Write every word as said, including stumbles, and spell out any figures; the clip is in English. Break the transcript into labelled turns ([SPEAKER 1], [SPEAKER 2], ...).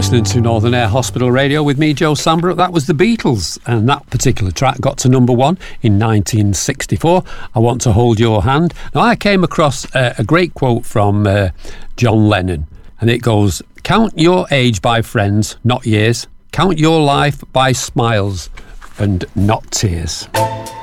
[SPEAKER 1] listening to Northern Air Hospital Radio with me, Joe Sambrook. That was the Beatles, and that particular track got to number one in nineteen sixty-four. I Want to Hold Your Hand. Now, I came across uh, a great quote from uh, John Lennon, and it goes, "Count your age by friends, not years. Count your life by smiles and not tears."